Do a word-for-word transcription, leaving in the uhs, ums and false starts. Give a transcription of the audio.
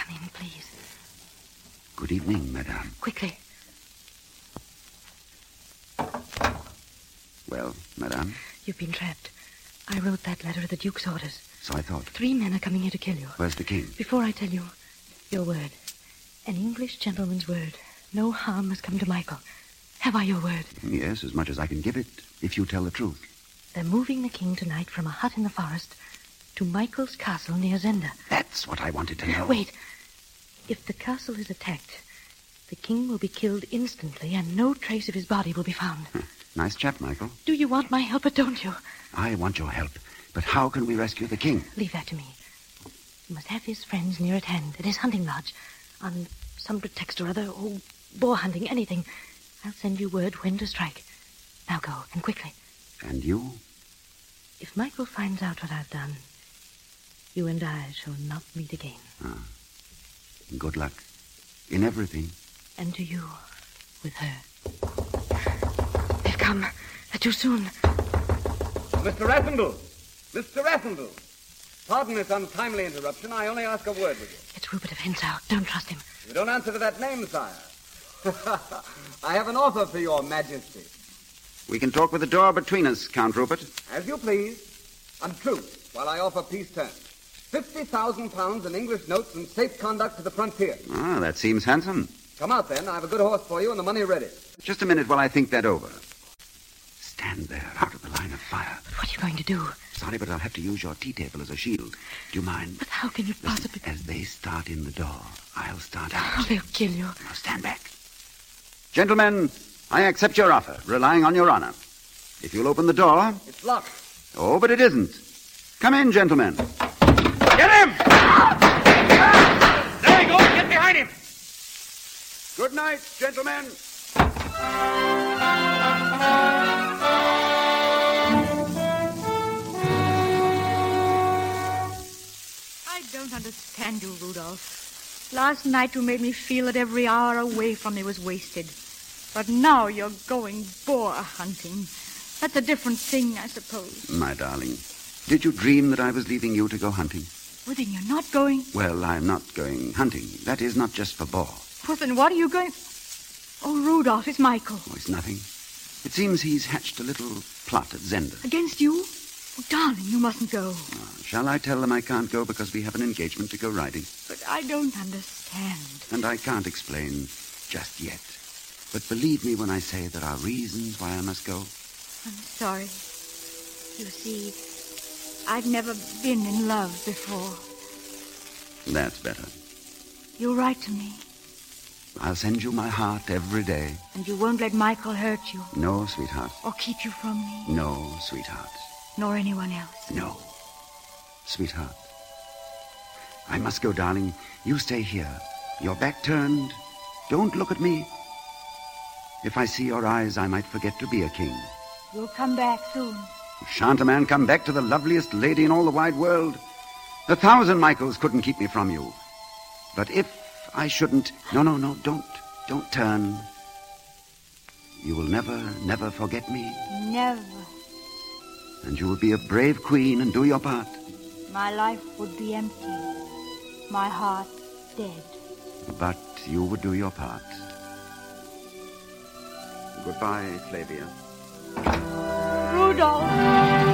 Come in, please. Good evening, madame. Quickly. Well, madame? You've been trapped. I wrote that letter at the Duke's orders. So I thought. Three men are coming here to kill you. Where's the king? Before I tell you, your word. An English gentleman's word. No harm has come to Michael. Have I your word? Yes, as much as I can give it, if you tell the truth. They're moving the king tonight from a hut in the forest to Michael's castle near Zenda. That's what I wanted to know. Wait. If the castle is attacked, the king will be killed instantly and no trace of his body will be found. Nice chap, Michael. Do you want my help or don't you? I want your help. But how can we rescue the king? Leave that to me. You must have his friends near at hand at his hunting lodge. On some pretext or other, or boar hunting, anything. I'll send you word when to strike. Now go, and quickly. And you? If Michael finds out what I've done, you and I shall not meet again. Ah. Good luck. In everything. And to you, with her. They've come. They're too soon. Mister Rathindel! Mister Rathindel! Pardon this untimely interruption. I only ask a word with you. It's Rupert of Hinsau. Don't trust him. You don't answer to that name, sire. I have an offer for your majesty. We can talk with the door between us, Count Rupert. As you please. On truth, while I offer peace terms. Fifty thousand pounds in English notes and safe conduct to the frontier. Ah, that seems handsome. Come out, then. I have a good horse for you and the money ready. Just a minute while I think that over. Stand there, out of the line of fire. But what are you going to do? Sorry, but I'll have to use your tea table as a shield. Do you mind? But how can you possibly... Listen, as they start in the door, I'll start out. Oh, they'll kill you. Now stand back. Gentlemen, I accept your offer, relying on your honor. If you'll open the door... It's locked. Oh, but it isn't. Come in, gentlemen. Get him! There you go. Get behind him. Good night, gentlemen. I don't understand you, Rudolph. Last night you made me feel that every hour away from me was wasted. But now you're going boar hunting. That's a different thing, I suppose. My darling, did you dream that I was leaving you to go hunting? Well, then you're not going... Well, I'm not going hunting. That is not just for boar. Well, then what are you going... Oh, Rudolph, it's Michael. Oh, it's nothing. It seems he's hatched a little plot at Zenda. Against you? Oh, darling, you mustn't go. Uh, shall I tell them I can't go because we have an engagement to go riding? But I don't understand. And I can't explain just yet. But believe me when I say there are reasons why I must go. I'm sorry. You see, I've never been in love before. That's better. You'll write to me. I'll send you my heart every day. And you won't let Michael hurt you? No, sweetheart. Or keep you from me? No, sweetheart. Nor anyone else? No. Sweetheart. I must go, darling. You stay here. Your back turned. Don't look at me. If I see your eyes, I might forget to be a king. You'll come back soon. Shan't a man come back to the loveliest lady in all the wide world? A thousand Michaels couldn't keep me from you. But if I shouldn't... No, no, no, don't. Don't turn. You will never, never forget me. Never. And you will be a brave queen and do your part. My life would be empty. My heart dead. But you would do your part. Goodbye, Flavia. Rudolph!